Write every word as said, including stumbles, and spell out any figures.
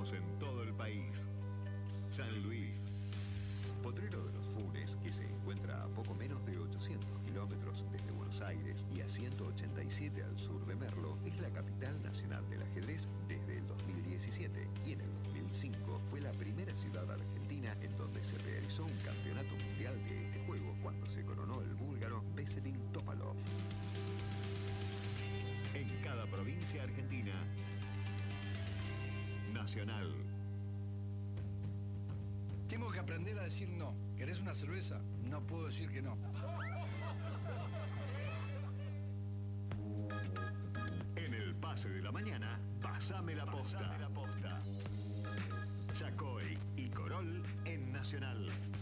Estamos en todo el país. San Luis. Potrero de los Funes, que se encuentra a poco menos de ochocientos kilómetros desde Buenos Aires y a ciento ochenta y siete al sur de Merlo, es la capital nacional del ajedrez desde el dos mil diecisiete y en el dos mil cinco fue la primera ciudad argentina en donde se realizó un campeonato mundial de este juego cuando se coronó el búlgaro Veselin Topalov. En cada provincia argentina, Nacional. Tengo que aprender a decir no. ¿Querés una cerveza? No puedo decir que no. En el pase de la mañana, pasame la posta. Pasame la posta. Chacoy y Corol en Nacional.